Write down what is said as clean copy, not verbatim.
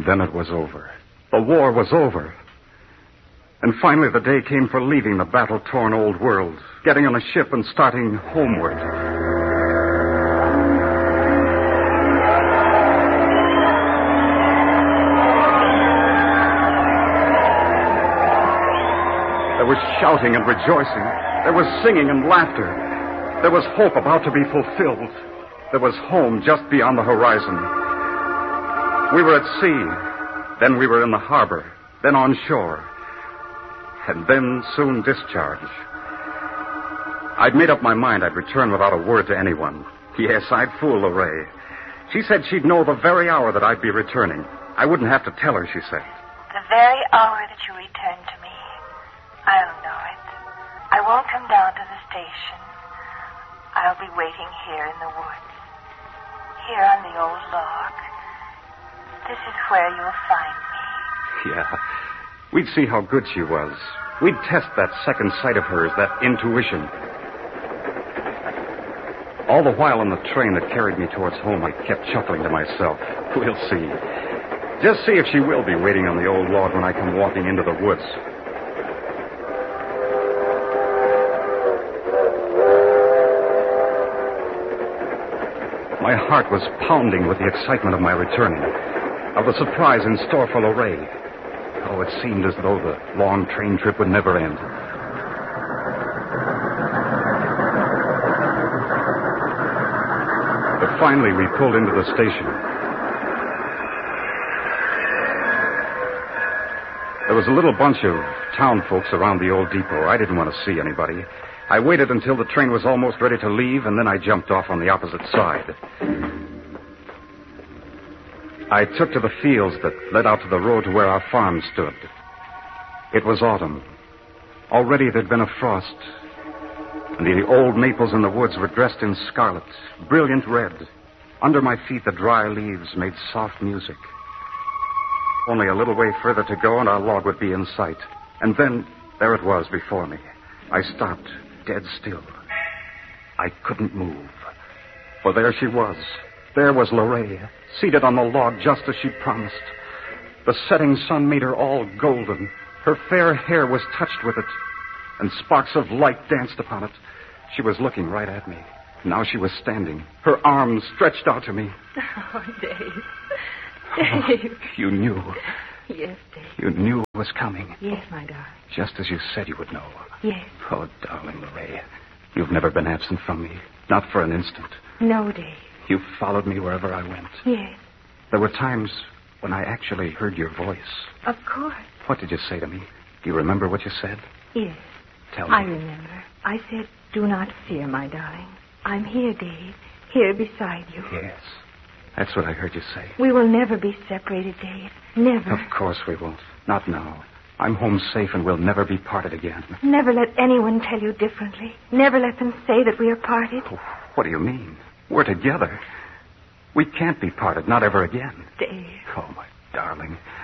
And then it was over. The war was over. And finally the day came for leaving the battle-torn old world, getting on a ship and starting homeward. There was shouting and rejoicing. There was singing and laughter. There was hope about to be fulfilled. There was home just beyond the horizon. We were at sea. Then we were in the harbor. Then on shore. And then soon discharge. I'd made up my mind I'd return without a word to anyone. Yes, I'd fool Lorraine. She said she'd know the very hour that I'd be returning. I wouldn't have to tell her, she said. The very hour that you return to me, I'll know it. I won't come down to the station. I'll be waiting here in the woods. Here on the old log. This is where you'll find me. Yeah. We'd see how good she was. We'd test that second sight of hers, that intuition. All the while on the train that carried me towards home, I kept chuckling to myself. We'll see. Just see if she will be waiting on the old log when I come walking into the woods. My heart was pounding with the excitement of my returning, of the surprise in store for Lorraine. Oh, it seemed as though the long train trip would never end. But finally, we pulled into the station. There was a little bunch of town folks around the old depot. I didn't want to see anybody. I waited until the train was almost ready to leave, and then I jumped off on the opposite side. I took to the fields that led out to the road to where our farm stood. It was autumn. Already there'd been a frost, and the old maples in the woods were dressed in scarlet, brilliant red. Under my feet, the dry leaves made soft music. Only a little way further to go, and our log would be in sight. And then, there it was before me. I stopped, dead still. I couldn't move. For there she was. There was Lorraine, seated on the log just as she promised. The setting sun made her all golden. Her fair hair was touched with it, and sparks of light danced upon it. She was looking right at me. Now she was standing, her arms stretched out to me. Oh, Dave. Dave. Oh, you knew. Yes, Dave. You knew it was coming. Yes, my darling. Just as you said you would know. Yes. Oh, darling Lorraine, you've never been absent from me. Not for an instant. No, Dave. You followed me wherever I went. Yes. There were times when I actually heard your voice. Of course. What did you say to me? Do you remember what you said? Yes. Tell me. I remember. I said, do not fear, my darling. I'm here, Dave. Here beside you. Yes. That's what I heard you say. We will never be separated, Dave. Never. Of course we won't. Not now. I'm home safe and we'll never be parted again. Never let anyone tell you differently. Never let them say that we are parted. Oh, what do you mean? We're together. We can't be parted, not ever again. Dave. Oh, my darling.